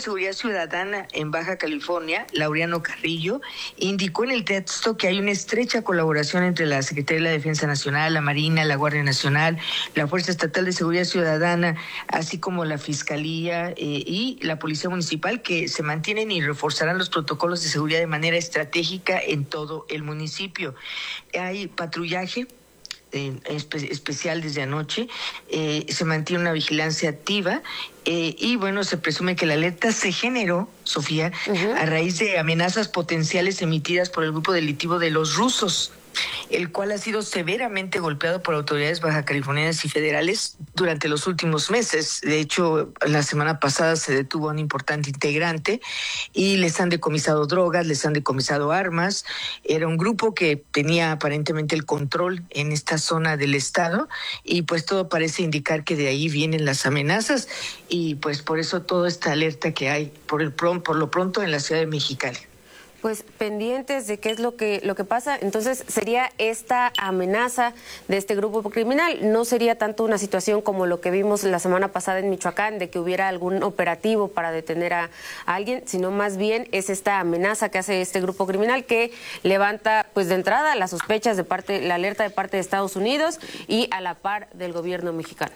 de Seguridad Ciudadana en Baja California, Laureano Carrillo, indicó en el texto que hay una estrecha colaboración entre la Secretaría de la Defensa Nacional, la Marina, la Guardia Nacional, la Fuerza Estatal de Seguridad Ciudadana, así como la Fiscalía y la Policía Municipal, que se mantienen y reforzarán los protocolos de seguridad de manera estratégica en todo el municipio. Hay patrullaje especial desde anoche, se mantiene una vigilancia activa y bueno, se presume que la alerta se generó, Sofía, a raíz de amenazas potenciales emitidas por el grupo delictivo de los rusos, el cual ha sido severamente golpeado por autoridades bajacalifornianas y federales durante los últimos meses. De hecho, la semana pasada se detuvo a un importante integrante y les han decomisado drogas, les han decomisado armas. Era un grupo que tenía aparentemente el control en esta zona del estado y pues todo parece indicar que de ahí vienen las amenazas y pues por eso toda esta alerta que hay por lo pronto en la ciudad de Mexicali. Pues pendientes de qué es lo que pasa. Entonces sería esta amenaza de este grupo criminal. No sería tanto una situación como lo que vimos la semana pasada en Michoacán, de que hubiera algún operativo para detener a alguien, sino más bien es esta amenaza que hace este grupo criminal que levanta pues de entrada las sospechas la alerta de parte de Estados Unidos y a la par del gobierno mexicano.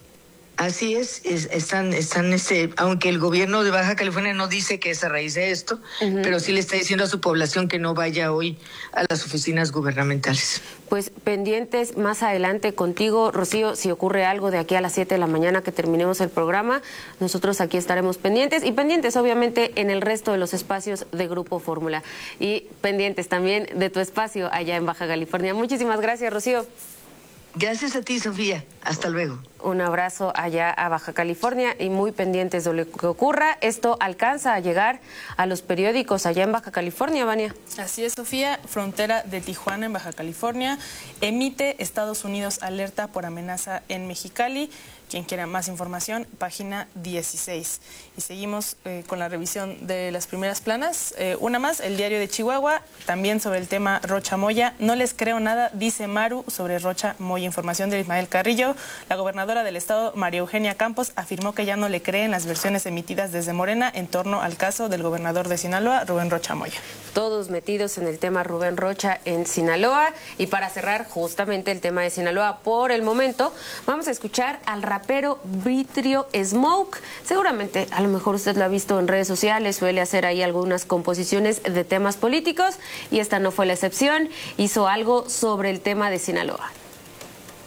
Así están aunque el gobierno de Baja California no dice que es a raíz de esto, pero sí le está diciendo a su población que no vaya hoy a las oficinas gubernamentales. Pues pendientes más adelante contigo, Rocío, si ocurre algo de aquí a las 7 de la mañana que terminemos el programa, nosotros aquí estaremos pendientes y pendientes obviamente en el resto de los espacios de Grupo Fórmula y pendientes también de tu espacio allá en Baja California. Muchísimas gracias, Rocío. Gracias a ti, Sofía. Hasta luego. Un abrazo allá a Baja California y muy pendientes de lo que ocurra. Esto alcanza a llegar a los periódicos allá en Baja California, Vania. Así es, Sofía. Frontera de Tijuana en Baja California. Emite Estados Unidos alerta por amenaza en Mexicali. Quien quiera más información, página 16. Y seguimos con la revisión de las primeras planas. Una más, el Diario de Chihuahua, también sobre el tema Rocha Moya. No les creo nada, dice Maru sobre Rocha Moya. Información de Ismael Carrillo. La gobernadora del estado, María Eugenia Campos, afirmó que ya no le creen las versiones emitidas desde Morena en torno al caso del gobernador de Sinaloa, Rubén Rocha Moya. Todos metidos en el tema Rubén Rocha en Sinaloa. Y para cerrar justamente el tema de Sinaloa por el momento, vamos a escuchar al rapero Vitrio Smoke. Seguramente, a lo mejor usted lo ha visto en redes sociales, suele hacer ahí algunas composiciones de temas políticos y esta no fue la excepción. Hizo algo sobre el tema de Sinaloa.